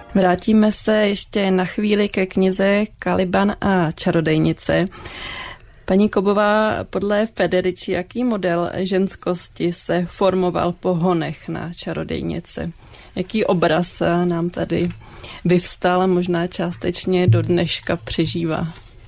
Vrátíme se ještě na chvíli ke knize Caliban a čarodejnice. Paní Kobová, podle Federici, jaký model ženskosti se formoval po honech na čarodejnice? Jaký obraz nám tady vyvstal a možná částečně do dneška přežívá?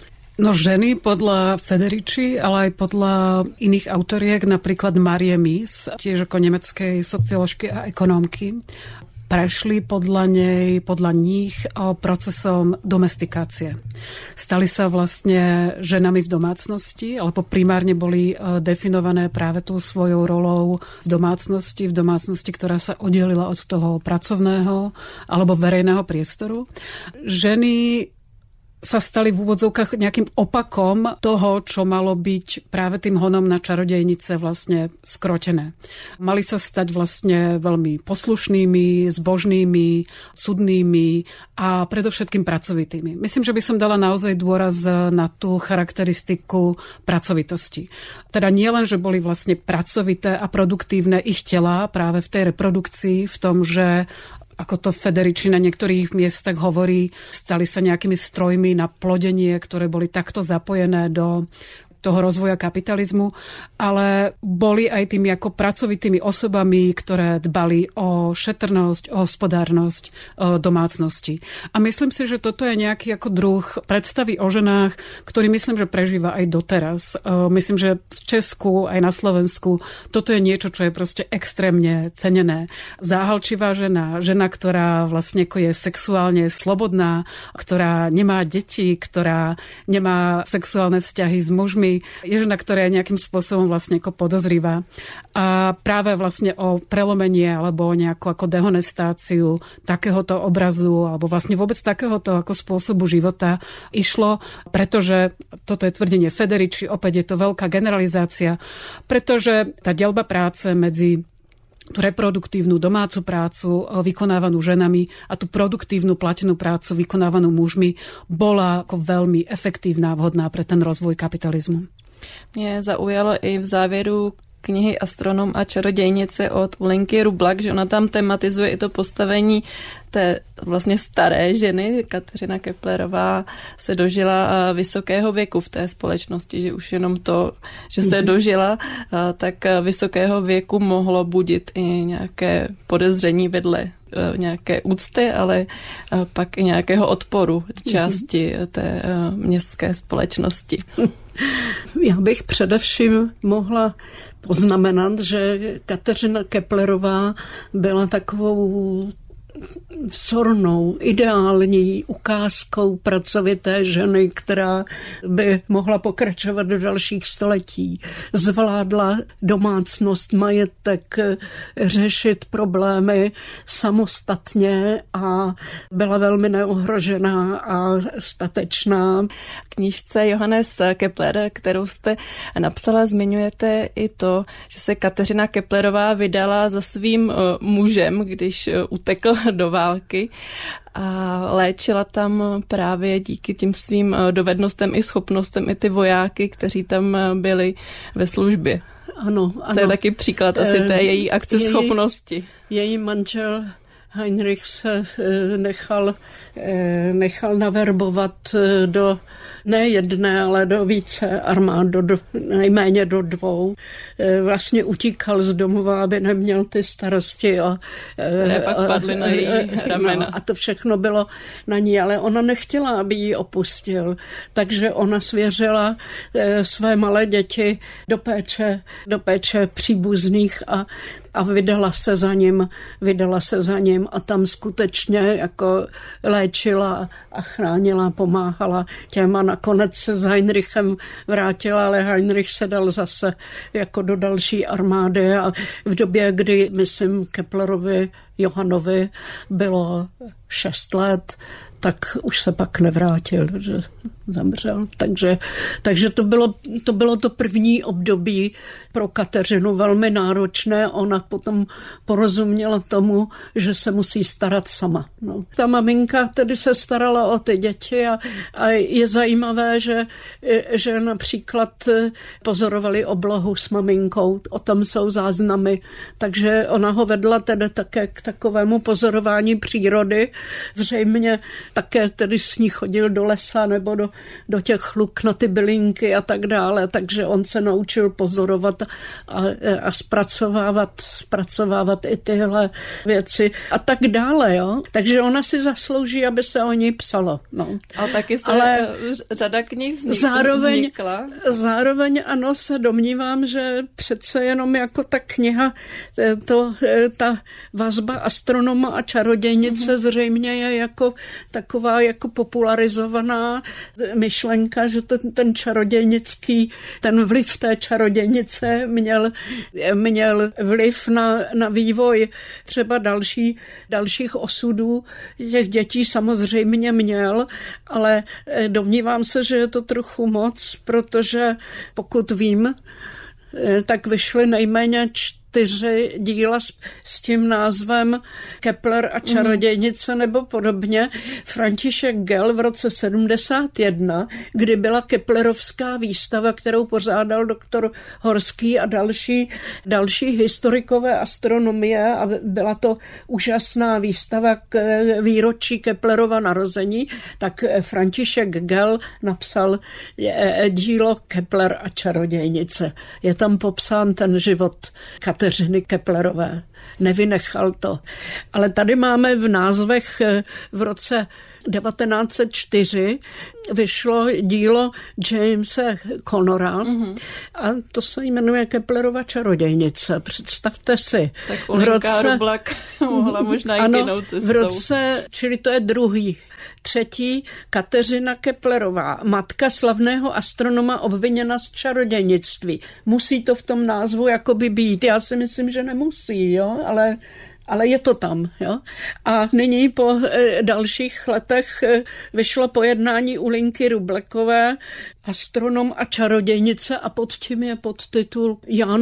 No ženy podľa Federici, ale aj podľa iných autoriek, napríklad Marie Mies, tiež ako nemeckej socioložky a ekonómky, prešli podľa nich procesom domestikácie. Stali sa vlastne ženami v domácnosti, alebo primárne boli definované práve tú svojou rolou v domácnosti, ktorá sa oddelila od toho pracovného alebo verejného priestoru. Ženy sa stali v úvodzovkách nejakým opakom toho, čo malo byť práve tým honom na čarodejnice vlastne skrotené. Mali sa stať vlastne veľmi poslušnými, zbožnými, cudnými a predovšetkým pracovitými. Myslím, že by som dala naozaj dôraz na tú charakteristiku pracovitosti. Teda nie len, že boli vlastne pracovité a produktívne ich telá práve v tej reprodukcii, v tom, že ako to Federici na niektorých miestach hovorí, stali sa nejakými strojmi na plodenie, ktoré boli takto zapojené do toho rozvoja kapitalizmu, ale boli aj tými ako pracovitými osobami, ktoré dbali o šetrnosť, o hospodárnosť domácnosti. A myslím si, že toto je nejaký ako druh predstavy o ženách, ktorý myslím, že prežíva aj doteraz. Myslím, že v Česku, aj na Slovensku, toto je niečo, čo je proste extrémne cenené. Záhalčivá žena, ktorá vlastne ako je sexuálne slobodná, ktorá nemá deti, ktorá nemá sexuálne vzťahy s mužmi, je žena, ktorá je nejakým spôsobom vlastne ako podozrivá. A práve vlastne o prelomenie alebo o nejakú ako dehonestáciu takéhoto obrazu alebo vlastne vôbec takéhoto ako spôsobu života išlo, pretože toto je tvrdenie Federici, opäť je to veľká generalizácia, pretože tá deľba práce medzi tú reproduktívnu domácu prácu vykonávanú ženami a tú produktívnu platenú prácu vykonávanú mužmi bola ako veľmi efektívna a vhodná pre ten rozvoj kapitalizmu. Mě zaujalo i v závěru knihy Astronom a čarodějnice od Ulenky Rublak, že ona tam tematizuje i to postavení té vlastně staré ženy. Kateřina Keplerová se dožila vysokého věku v té společnosti, že už jenom to, že se dožila, tak vysokého věku mohlo budit i nějaké podezření vedle nějaké úcty, ale pak i nějakého odporu části té městské společnosti. Já bych především mohla poznamenat, že Kateřina Keplerová byla takovou vzornou, ideální ukázkou pracovité ženy, která by mohla pokračovat do dalších století. Zvládla domácnost, majetek, řešit problémy samostatně a byla velmi neohrožená a statečná. V knížce Johannes Kepler, kterou jste napsala, zmiňujete i to, že se Kateřina Keplerová vydala za svým mužem, když utekl do války a léčila tam právě díky tím svým dovednostem i schopnostem i ty vojáky, kteří tam byli ve službě. Ano. To je taky příklad asi té její akceschopnosti. Její manžel Heinrich se nechal naverbovat do ne jedné, ale do více armád, nejméně do 2. Vlastně utíkal z domova, aby neměl ty starosti. Které pak padly na její ramena. A to všechno bylo na ní, ale ona nechtěla, aby ji opustil. Takže ona svěřila své malé děti do péče příbuzných a vydala se za ním a tam skutečně jako léčila a chránila, pomáhala těm a nakonec se s Heinrichem vrátila, ale Heinrich se dal zase jako do další armády a v době, kdy, myslím, Keplerovi Johanovi bylo 6 let, tak už se pak nevrátil, že zemřel. Takže to bylo to první období pro Kateřinu velmi náročné. Ona potom porozuměla tomu, že se musí starat sama. No. Ta maminka tedy se starala o ty děti a je zajímavé, že například pozorovali oblohu s maminkou. O tom jsou záznamy. Takže ona ho vedla tedy také k takovému pozorování přírody. Zřejmě také tedy s ní chodil do lesa nebo do těch luk na ty bylinky a tak dále. Takže on se naučil pozorovat a zpracovávat i tyhle věci a tak dále. Jo? Takže ona si zaslouží, aby se o ní psalo. No. A taky se řada knih vznikla. Zároveň ano, se domnívám, že přece jenom jako ta kniha, ta vazba astronoma a čarodějnice zřejmě je jako taková jako popularizovaná myšlenka, že ten čarodějnický, ten vliv té čarodějnice měl vliv na vývoj třeba dalších osudů. Těch dětí samozřejmě měl, ale domnívám se, že je to trochu moc, protože pokud vím, tak vyšly nejméně 4 díla s tím názvem Kepler a čarodějnice nebo podobně. František Gell v roce 71, kdy byla keplerovská výstava, kterou pořádal doktor Horský a další historikové astronomie a byla to úžasná výstava k výročí Keplerova narození, tak František Gell napsal dílo Kepler a čarodějnice. Je tam popsán ten život Kateřiny Keplerové. Nevynechal to. Ale tady máme v názvech v roce 1904 vyšlo dílo Jamesa Connora a to se jmenuje Keplerova čarodějnice. Představte si. Tak Ulinka Rublak mohla možná jít jinou cestou. Čili to je druhý. 3. Kateřina Keplerová, matka slavného astronoma obviněna z čarodějnictví. Musí to v tom názvu jakoby být. Já si myslím, že nemusí, jo? Ale je to tam. Jo? A nyní po dalších letech vyšlo pojednání Ulinky Rublekové, astronom a čarodějnice a pod tím je podtitul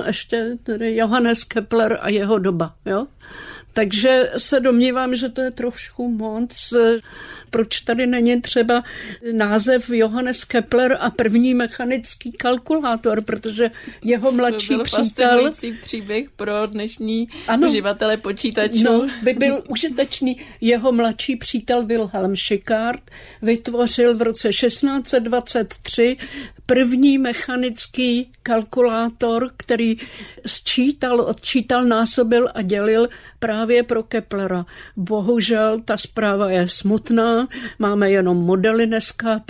Johannes Kepler a jeho doba. Jo? Takže se domnívám, že to je trošku moc. Proč tady není třeba název Johannes Kepler a první mechanický kalkulátor, protože jeho mladší přítel... fascinující příběh pro dnešní uživatele počítačů. No, by byl užitečný. Jeho mladší přítel Wilhelm Schickard vytvořil v roce 1623 první mechanický kalkulátor, který odčítal, násobil a dělil právě pro Keplera. Bohužel ta zpráva je smutná, máme jenom modely dneska,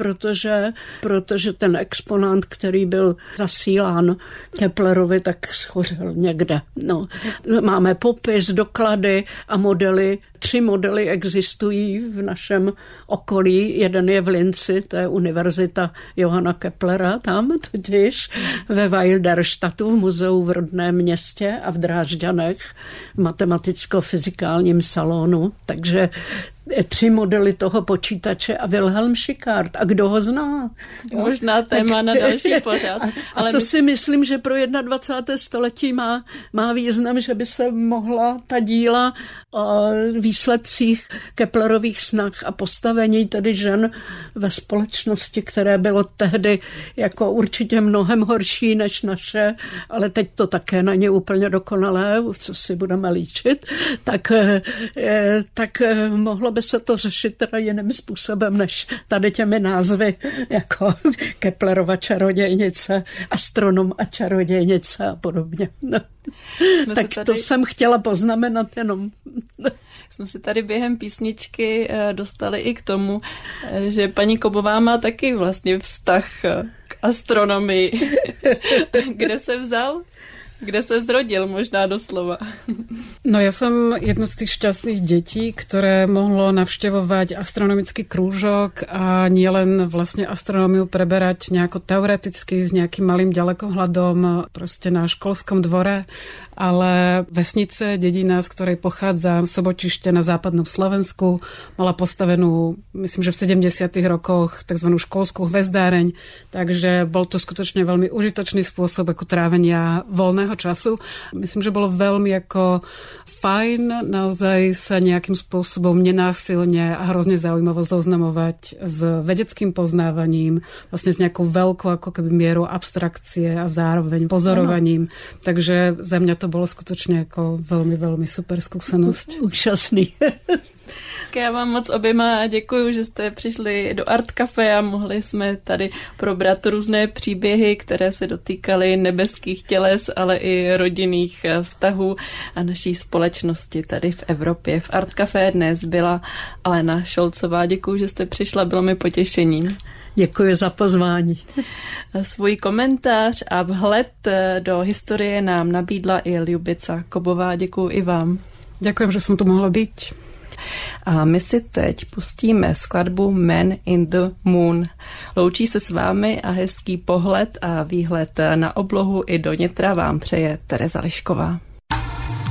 protože ten exponát, který byl zasílán Keplerovi, tak schořel někde. No, máme popis, doklady a modely. 3 modely existují v našem okolí. Jeden je v Linci, to je univerzita Johana Keplera, tam totiž ve Weilderstadtu v muzeu v rodném městě a v Drážďanech v matematicko-fyzikálním salonu. Takže 3 modely toho počítače a Wilhelm Schickard. A kdo ho zná? Možná téma na další pořad. Ale to si myslím, že pro 21. století má význam, že by se mohla ta díla o výsledcích Keplerových snah a postavení tedy žen ve společnosti, které bylo tehdy jako určitě mnohem horší než naše, ale teď to také není úplně dokonalé, co si budeme líčit, tak mohlo by se to řešit teda jiným způsobem, než tady těmi názvy jako Keplerova čarodějnice, astronom a čarodějnice a podobně. No. Tak to jsem chtěla poznamenat jenom. Jsme se tady během písničky dostali i k tomu, že paní Kobová má taky vlastně vztah k astronomii. Kde se vzal? Kde se zrodil, možná doslova? No ja som jedno z tých šťastných detí, ktoré mohlo navštevovať astronomický krúžok a nielen vlastne astronómiu preberať nejako teoreticky s nejakým malým ďalekohľadom proste na školskom dvore, ale vesnice, dedina, z ktorej pochádzam, Sobočište na západnom Slovensku, mala postavenú, myslím, že v 70. rokoch tzv. Školskú hvezdáreň, takže bol to skutočne veľmi užitočný spôsob ako trávenia voľného času. Myslím, že bolo veľmi ako fajn naozaj sa nejakým spôsobom nenásilne a hrozne zaujímavo zoznamovať s vedeckým poznávaním, vlastne s nejakou veľkou ako keby mierou abstrakcie a zároveň pozorovaním. Ano. Takže za mňa to bolo skutočne ako veľmi, veľmi super skúsenosť. Úžasný. Já vám moc oběma děkuju, že jste přišli do Art Café a mohli jsme tady probrat různé příběhy, které se dotýkaly nebeských těles, ale i rodinných vztahů a naší společnosti tady v Evropě. V Art Café dnes byla Alena Šolcová. Děkuju, že jste přišla, bylo mi potěšením. Děkuji za pozvání. Svůj komentář a vhled do historie nám nabídla i Ljubica Kobová. Děkuju i vám. Ďakujem, že som tu mohla byť. A my si teď pustíme skladbu Man in the Moon. Loučí se s vámi a hezký pohled a výhled na oblohu i do nitra vám přeje Tereza Lišková.